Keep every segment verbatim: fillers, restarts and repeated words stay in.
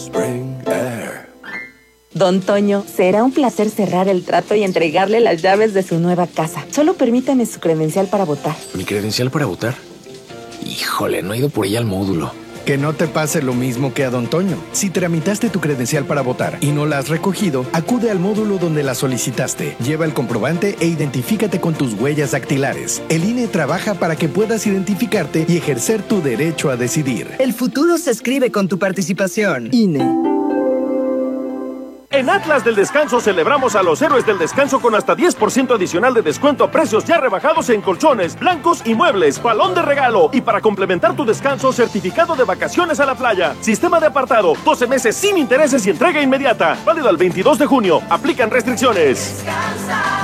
Spring Air. Don Toño, será un placer cerrar el trato y entregarle las llaves de su nueva casa. Solo permítame su credencial para votar. ¿Mi credencial para votar? Híjole, no he ido por ella al módulo. Que no te pase lo mismo que a Don Toño. Si tramitaste tu credencial para votar y no la has recogido, acude al módulo donde la solicitaste. Lleva el comprobante e identifícate con tus huellas dactilares. El I N E trabaja para que puedas identificarte y ejercer tu derecho a decidir. El futuro se escribe con tu participación. I N E. En Atlas del Descanso celebramos a los héroes del descanso con hasta diez por ciento adicional de descuento a precios ya rebajados en colchones, blancos y muebles, balón de regalo. Y para complementar tu descanso, certificado de vacaciones a la playa. Sistema de apartado, doce meses sin intereses y entrega inmediata. Válido al veintidós de junio. Aplican restricciones. Descansa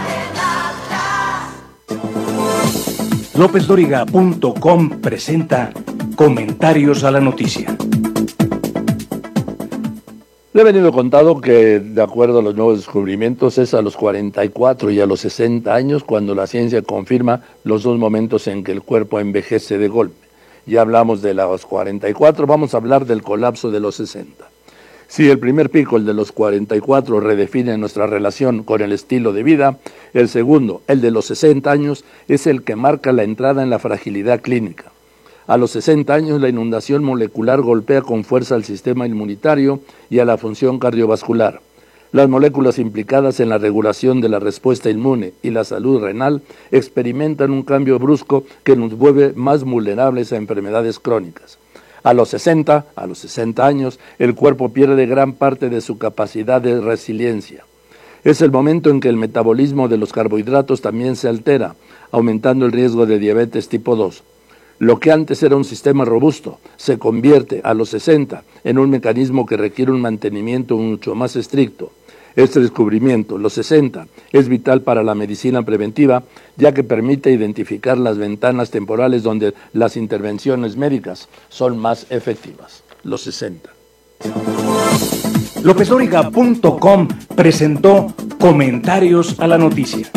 en Atlas. López Dóriga punto com presenta Comentarios a la Noticia. Le he venido contado que, de acuerdo a los nuevos descubrimientos, es a los cuarenta y cuatro y a los sesenta años cuando la ciencia confirma los dos momentos en que el cuerpo envejece de golpe. Ya hablamos de los cuarenta y cuatro, vamos a hablar del colapso de los sesenta. Si el primer pico, el de los cuarenta y cuatro, redefine nuestra relación con el estilo de vida, el segundo, el de los sesenta años, es el que marca la entrada en la fragilidad clínica. A los sesenta años, la inundación molecular golpea con fuerza al sistema inmunitario y a la función cardiovascular. Las moléculas implicadas en la regulación de la respuesta inmune y la salud renal experimentan un cambio brusco que nos vuelve más vulnerables a enfermedades crónicas. A los sesenta, a los sesenta años, el cuerpo pierde gran parte de su capacidad de resiliencia. Es el momento en que el metabolismo de los carbohidratos también se altera, aumentando el riesgo de diabetes tipo dos. Lo que antes era un sistema robusto se convierte a los sesenta en un mecanismo que requiere un mantenimiento mucho más estricto. Este descubrimiento, los sesenta, es vital para la medicina preventiva, ya que permite identificar las ventanas temporales donde las intervenciones médicas son más efectivas. Los sesenta. López Dóriga punto com presentó Comentarios a la Noticia.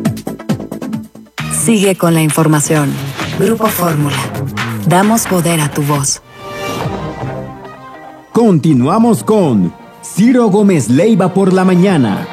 Sigue con la información. Grupo Fórmula. Damos poder a tu voz. Continuamos con Ciro Gómez Leiva por la mañana.